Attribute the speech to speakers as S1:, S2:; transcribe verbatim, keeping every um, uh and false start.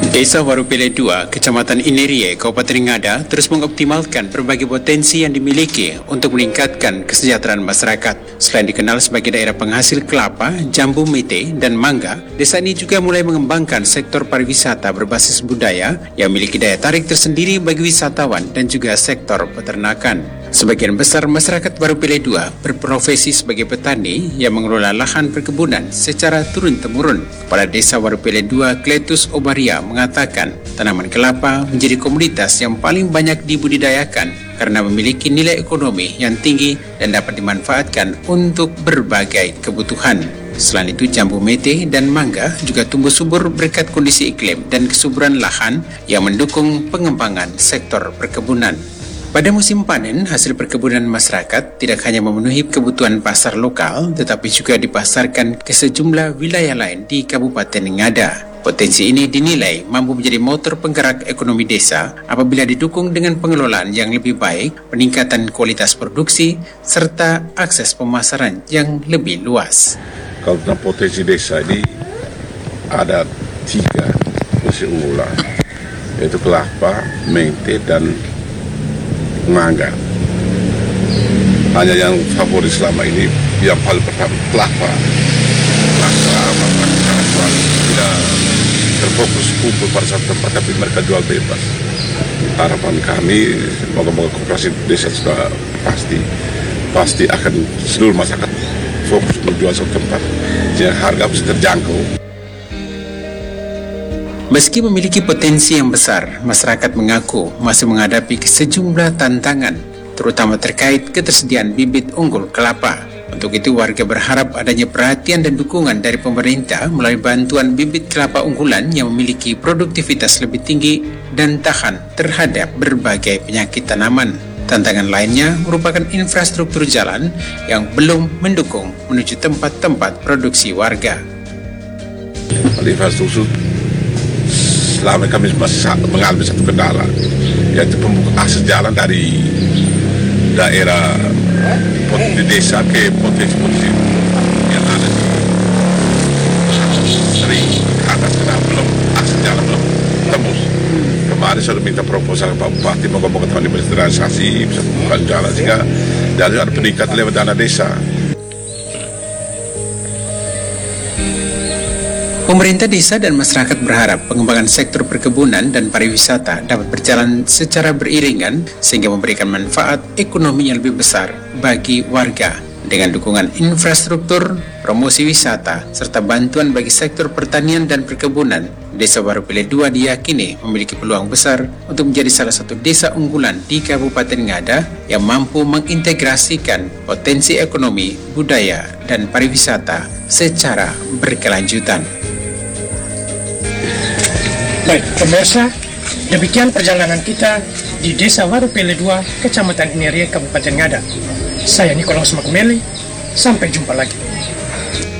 S1: Desa Warupele dua, Kecamatan Inerie, Kabupaten Ngada terus mengoptimalkan berbagai potensi yang dimiliki untuk meningkatkan kesejahteraan masyarakat. Selain dikenal sebagai daerah penghasil kelapa, jambu mete, dan mangga, desa ini juga mulai mengembangkan sektor pariwisata berbasis budaya yang memiliki daya tarik tersendiri bagi wisatawan dan juga sektor peternakan. Sebagian besar masyarakat Warupele dua berprofesi sebagai petani yang mengelola lahan perkebunan secara turun-temurun. Kepala Desa Warupele dua, Kletus Obaria, mengatakan tanaman kelapa menjadi komoditas yang paling banyak dibudidayakan karena memiliki nilai ekonomi yang tinggi dan dapat dimanfaatkan untuk berbagai kebutuhan. Selain itu, jambu mete dan mangga juga tumbuh subur berkat kondisi iklim dan kesuburan lahan yang mendukung pengembangan sektor perkebunan. Pada musim panen, hasil perkebunan masyarakat tidak hanya memenuhi kebutuhan pasar lokal, tetapi juga dipasarkan ke sejumlah wilayah lain di Kabupaten Ngada. Potensi ini dinilai mampu menjadi motor penggerak ekonomi desa apabila didukung dengan pengelolaan yang lebih baik, peningkatan kualitas produksi, serta akses pemasaran yang lebih luas.
S2: Kalau tentang potensi desa ini ada tiga potensi unggulan, yaitu kelapa, mete, dan mangga. Hanya yang favorit selama ini yang paling pertama kelapa. Kelapa masyarakat tidak terfokus kumpul pada satu tempat, tapi mereka jual bebas. Harapan kami, moga-moga koperasi desa sudah pasti pasti akan seluruh masyarakat fokus menjual satu tempat, sehingga harga bisa terjangkau.
S1: Meski memiliki potensi yang besar, masyarakat mengaku masih menghadapi sejumlah tantangan, terutama terkait ketersediaan bibit unggul kelapa. Untuk itu, warga berharap adanya perhatian dan dukungan dari pemerintah melalui bantuan bibit kelapa unggulan yang memiliki produktivitas lebih tinggi dan tahan terhadap berbagai penyakit tanaman. Tantangan lainnya merupakan infrastruktur jalan yang belum mendukung menuju tempat-tempat produksi warga.
S2: Infrastruktur selama kami masih mengalami satu kendala, yaitu pembuka akses jalan dari daerah potensi desa ke potensi-potensi yang ada di sering ke atas, karena belum akses jalan belum tembus. Kemarin saya minta proposal Pak Bupati, moga-moga tahun ini realisasi bisa membuka jalan sehingga dari ada peningkatan lewat dana desa.
S1: Pemerintah desa dan masyarakat berharap pengembangan sektor perkebunan dan pariwisata dapat berjalan secara beriringan sehingga memberikan manfaat ekonomi yang lebih besar bagi warga. Dengan dukungan infrastruktur, promosi wisata, serta bantuan bagi sektor pertanian dan perkebunan, Desa Warupele dua diyakini memiliki peluang besar untuk menjadi salah satu desa unggulan di Kabupaten Ngada yang mampu mengintegrasikan potensi ekonomi, budaya, dan pariwisata secara berkelanjutan.
S3: Baik, pemirsa, demikian perjalanan kita di Desa Warupele dua, Kecamatan Inerie, Kabupaten Ngada. Saya Nikolaus Makumeli, sampai jumpa lagi.